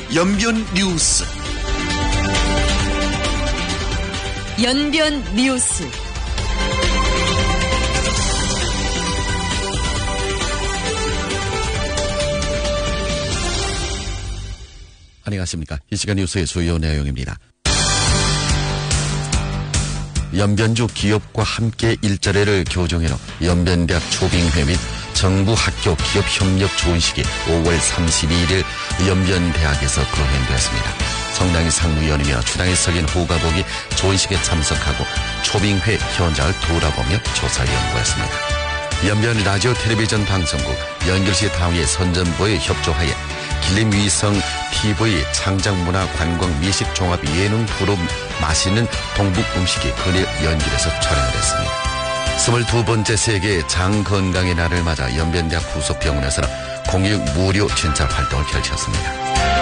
연변 뉴스. 연변 뉴스. 안녕하십니까. 이 시간 뉴스의 주요 내용입니다. 연변주 기업과 함께 일자리를 교정해놓은 연변대학 초빙회 및 정부 학교 기업 협력 조인식이 5월 32일 연변대학에서 거행되었습니다. 성당의 상무위원이며 주당에 석인 후가복이 조인식에 참석하고 초빙회 현장을 돌아보며 조사 연구했습니다. 연변 라디오 텔레비전 방송국 연결시 당회 선전부에 협조하여 길림위성 TV 창작문화관광 미식종합 예능 프로 맛있는 동북 음식이 그늘 연길에서 촬영을 했습니다. 22번째 세계 장건강의 날을 맞아 연변대학附属병원에서는 공익 무료 진찰 활동을 펼쳤습니다.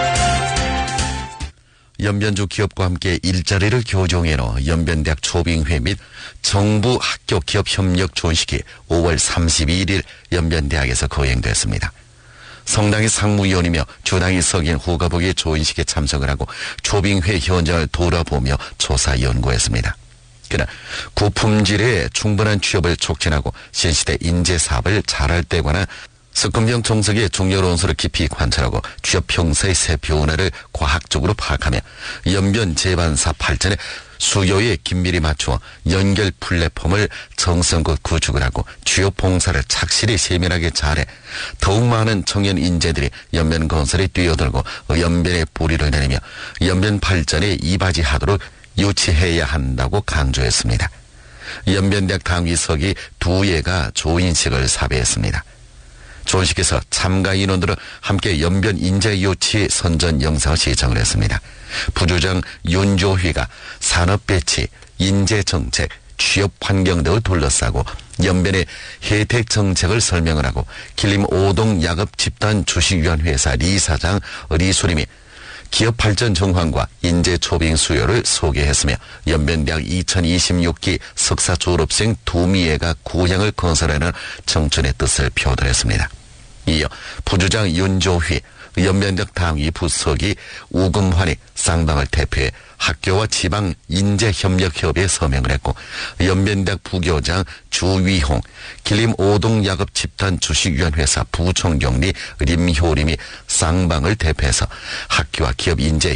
연변주 기업과 함께 일자리를 교정해놓은 연변대학 초빙회 및 정부 학교 기업 협력 조인식이 5월 31일 연변대학에서 거행됐습니다. 성당의 상무위원이며 주당의 석인 후가복이 조인식에 참석을 하고 초빙회 현장을 돌아보며 조사 연구했습니다. 그러나 고품질의 충분한 취업을 촉진하고 신시대 인재사업을 잘할 때 관한 석금병 정석의 중요론수를 깊이 관찰하고 취업 평사의 새 변화를 과학적으로 파악하며 연변 재반사 발전에 수요에 긴밀히 맞추어 연결 플랫폼을 정성껏 구축을 하고 취업 봉사를 착실히 세밀하게 잘해 더욱 많은 청년 인재들이 연변 건설에 뛰어들고 연변의 뿌리를 내리며 연변 발전에 이바지하도록 유치해야 한다고 강조했습니다. 연변대학 당위석이 2예가 조인식을 사배했습니다. 조인식에서 참가 인원들은 함께 연변 인재 유치 선전 영상을 시청을 했습니다. 부주장 윤조휘가 산업 배치, 인재 정책, 취업 환경 등을 둘러싸고 연변의 혜택 정책을 설명을 하고 길림 오동 야급 집단 주식위원회사 리 사장 리수림이 기업 발전 정황과 인재 초빙 수요를 소개했으며 연변대학 2026기 석사 졸업생 2미애가 구형을 건설하는 청춘의 뜻을 표현했습니다. 이어 부주장 윤조휘, 연변대학 당위 부석이 우금환이 쌍방을 대표해 학교와 지방 인재협력협의에 서명을 했고 연변대학 부교장 주위홍, 길림 오동야급 집단 주식위원회사 부총경리 림효림이 쌍방을 대표해서 학교와 기업 인재